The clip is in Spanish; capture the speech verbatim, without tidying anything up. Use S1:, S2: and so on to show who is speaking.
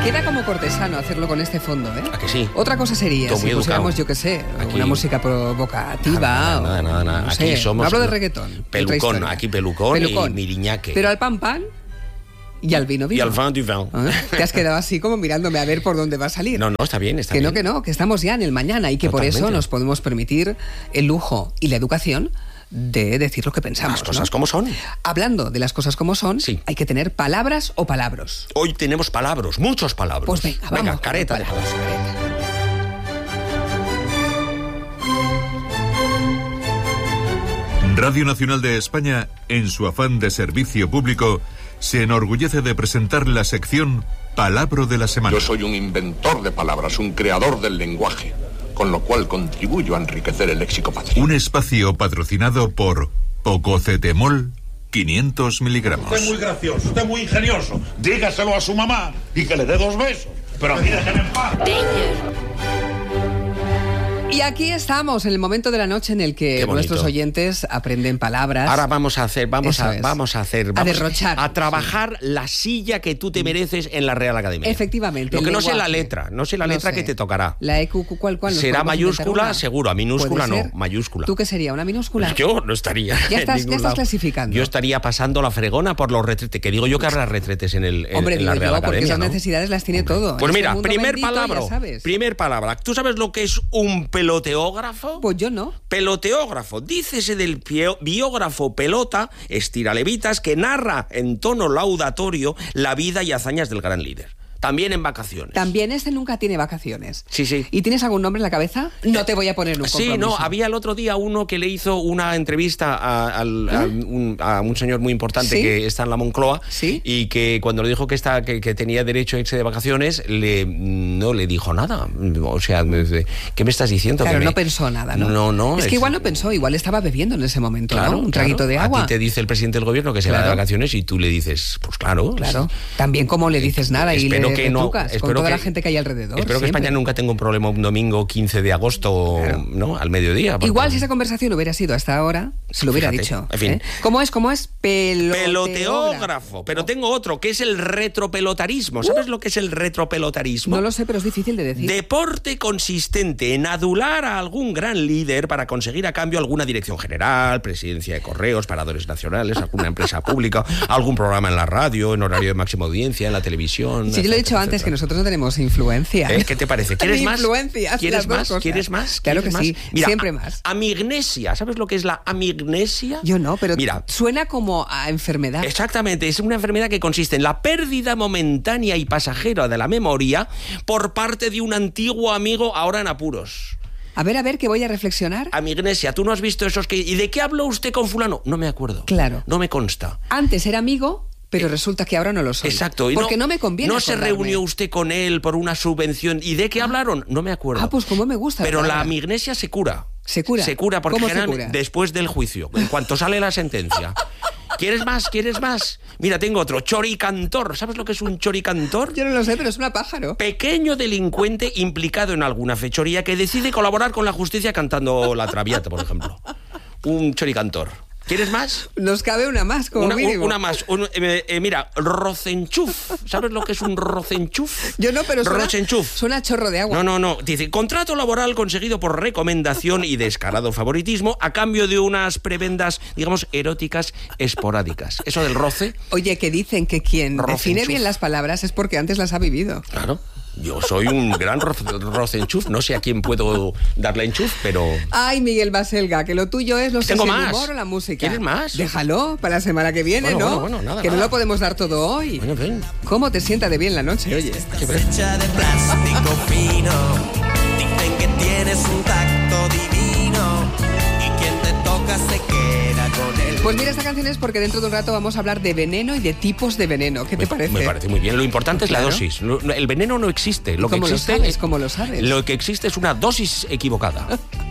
S1: Queda como cortesano hacerlo con este fondo, ¿eh?
S2: ¿A que sí?
S1: Otra cosa sería
S2: Todo
S1: si
S2: muy
S1: pusiéramos,
S2: educado.
S1: yo qué sé,
S2: Aquí-
S1: una música provocativa.
S2: Nada, nada, nada, nada.
S1: o, no
S2: Aquí
S1: sé,
S2: somos-
S1: no hablo de reggaetón. de otra
S2: Pelucón,
S1: historia.
S2: aquí pelucón,
S1: Pelucón.
S2: y miriñaque.
S1: Pero al pan pan y al vino vino.
S2: Y al vin du vin.
S1: ¿Eh? Te has quedado así como mirándome a ver por dónde va a salir.
S2: No, no, está bien, está
S1: que
S2: bien.
S1: no, que no, que estamos ya en el mañana y que por eso
S2: Totalmente.
S1: nos podemos permitir el lujo y la educación de decir lo que pensamos.
S2: Las cosas
S1: ¿no?
S2: como son.
S1: Hablando de las cosas como son,
S2: Sí.
S1: hay que tener palabras o palabros.
S2: Hoy tenemos palabras, muchos palabras.
S1: Pues venga, vamos con
S2: careta de
S1: palabras,
S2: palabras.
S3: Radio Nacional de España, en su afán de servicio público, se enorgullece de presentar la sección Palabra de la Semana.
S4: Yo soy un inventor de palabras, un creador del lenguaje, con lo cual contribuyo a enriquecer el léxico patrio.
S3: Un espacio patrocinado por Pococetemol quinientos miligramos.
S5: Usted es muy gracioso, usted es muy ingenioso. Dígaselo a su mamá y que le dé dos besos. Pero a mí déjeme en paz.
S1: Y aquí estamos, en el momento de la noche en el que
S2: Qué bonito.
S1: nuestros oyentes aprenden palabras.
S2: Ahora vamos a hacer, vamos
S1: Eso
S2: a,
S1: es.
S2: vamos a hacer,
S1: A
S2: vamos
S1: derrochar.
S2: a trabajar la silla que tú te mereces en la Real Academia.
S1: Efectivamente.
S2: Lo que
S1: el
S2: no sé la
S1: lenguaje.
S2: letra, no sé la
S1: No
S2: letra
S1: sé.
S2: que te tocará.
S1: La E Q, Q, ¿cuál, cuál? ¿Nos
S2: Será
S1: podemos inventar
S2: mayúscula,
S1: una?
S2: seguro. A minúscula
S1: ¿Puede
S2: no,
S1: ser?
S2: mayúscula.
S1: ¿Tú qué sería? ¿Una minúscula?
S2: Yo no estaría.
S1: Ya
S2: en
S1: estás-
S2: ningún
S1: ya estás
S2: lado.
S1: clasificando.
S2: Yo estaría pasando la fregona por los retretes. Que digo yo que habrá retretes en, el, en,
S1: Hombre,
S2: en
S1: digo
S2: la Real
S1: yo, porque
S2: Academia,
S1: esas
S2: ¿no?
S1: necesidades las tiene todo.
S2: Pues
S1: Este
S2: mira,
S1: mundo
S2: primer
S1: bendito,
S2: palabra.
S1: ya sabes.
S2: Primer palabra. ¿Tú sabes lo que es un peloteógrafo?
S1: Pues yo no.
S2: Peloteógrafo, dícese del pio- biógrafo pelota, estiralevitas, que narra en tono laudatorio la vida y hazañas del gran líder. También en vacaciones.
S1: También este nunca tiene vacaciones.
S2: Sí, sí.
S1: ¿Y tienes algún nombre en la cabeza? No te voy a poner un
S2: Sí,
S1: compromiso.
S2: no, había el otro día uno que le hizo una entrevista a, al- a un, a un señor muy importante
S1: ¿Sí?
S2: que está en la Moncloa,
S1: ¿Sí?
S2: y que cuando le dijo que, está, que, que tenía derecho a irse de vacaciones, le, no le dijo nada. O sea, ¿qué me estás diciendo?
S1: Claro,
S2: Que
S1: no
S2: me-
S1: pensó nada, ¿no?
S2: No, no.
S1: Es que igual no pensó, igual estaba bebiendo en ese momento,
S2: Claro,
S1: ¿no? Un
S2: claro.
S1: traguito de agua.
S2: A ti te dice el presidente del gobierno que se va de
S1: Claro.
S2: vacaciones y tú le dices, pues claro.
S1: Claro. También como le dices nada y
S2: Espero
S1: le
S2: que no,
S1: retrucas con
S2: espero
S1: toda
S2: que-
S1: la gente que hay alrededor.
S2: Espero que
S1: siempre.
S2: España nunca tenga un problema un domingo quince de agosto,
S1: Claro.
S2: ¿no? Al mediodía. porque-
S1: Igual si esa conversación hubiera sido hasta ahora, se lo hubiera
S2: Fíjate,
S1: dicho.
S2: en fin.
S1: ¿eh? ¿Cómo es? ¿Cómo es? Peloteógrafo.
S2: Peloteógrafo. Pero tengo otro, que es el retropelotarismo. ¿Sabes lo que es el retropelotarismo?
S1: No lo sé, pero es difícil de decir.
S2: Deporte consistente en adular a algún gran líder para conseguir a cambio alguna dirección general, presidencia de correos, paradores nacionales, alguna empresa pública, algún programa en la radio, en horario de máxima audiencia, en la televisión.
S1: Sí, yo lo he
S2: etcétera,
S1: dicho antes,
S2: etcétera.
S1: que nosotros no tenemos influencia.
S2: ¿Eh? ¿Qué te parece? ¿Quieres más?
S1: Influencias,
S2: ¿Quieres
S1: las dos
S2: más?
S1: cosas.
S2: ¿Quieres más?
S1: Claro
S2: ¿Quieres
S1: que sí,
S2: más? Mira,
S1: siempre
S2: a-
S1: más.
S2: Amignesia. ¿Sabes lo que es la amignesia?
S1: Yo no, pero
S2: Mira,
S1: suena como a enfermedad.
S2: exactamente, es una enfermedad que consiste en la pérdida momentánea y pasajera de la memoria por parte de un antiguo amigo ahora en apuros.
S1: A ver, a ver, que voy a reflexionar.
S2: Amignesia, ¿tú no has visto esos que... ¿Y de qué habló usted con fulano? No me acuerdo.
S1: Claro.
S2: No me consta.
S1: Antes era amigo, pero resulta que ahora no lo soy.
S2: Exacto. Y
S1: Porque no, me conviene
S2: No se
S1: acordarme.
S2: reunió usted con él por una subvención. ¿Y de qué hablaron? No me acuerdo.
S1: Ah, pues como me gusta.
S2: Pero la
S1: palabra.
S2: amignesia se cura.
S1: ¿Se cura?
S2: Se cura porque
S1: ¿Cómo se
S2: generan
S1: cura?
S2: después del juicio, en cuanto sale la sentencia. ¿Quieres más? ¿Quieres más? Mira, tengo otro, choricantor. ¿Sabes lo que es un choricantor?
S1: Yo no lo sé, pero es una pájaro.
S2: Pequeño delincuente implicado en alguna fechoría que decide colaborar con la justicia cantando la Traviata, por ejemplo. Un choricantor. ¿Quieres más?
S1: Nos cabe una más, como
S2: Una,
S1: mínimo.
S2: una más. Un- eh, eh, mira, rocenchuf. ¿Sabes lo que es un rocenchuf?
S1: Yo no, pero suena,
S2: Rocenchuf.
S1: suena a chorro de agua.
S2: No, no, no. Dice, contrato laboral conseguido por recomendación y descarado favoritismo a cambio de unas prebendas, digamos, eróticas esporádicas. Eso del roce,
S1: Oye, que dicen que quien
S2: Rocenchuf.
S1: define bien las palabras es porque antes las ha vivido.
S2: claro. Yo soy un gran ro- rocenchuf. No sé a quién puedo darle enchuf, pero...
S1: Ay, Miguel Baselga, que lo tuyo es, no sé
S2: Tengo
S1: si el
S2: más.
S1: humor o la música.
S2: ¿Quieres más?
S1: Déjalo para la semana que viene,
S2: Bueno,
S1: ¿no?
S2: bueno, bueno, nada,
S1: que no
S2: nada.
S1: lo podemos dar todo hoy.
S2: Bueno, ven.
S1: ¿Cómo te sienta de bien la noche, oye?
S6: Hecha de plástico fino. Dicen que tienes un tacto divino y quien te toca se queda con él.
S1: Pues mira, esta canción es porque dentro de un rato vamos a hablar de veneno y de tipos de veneno. ¿Qué te
S2: Me-
S1: parece?
S2: Me parece muy bien. Lo importante es la
S1: Claro.
S2: dosis. No- no, El veneno no existe. Lo que
S1: ¿Cómo lo
S2: existe
S1: sabes?
S2: es-
S1: ¿Cómo lo sabes?
S2: Lo que existe es una dosis equivocada.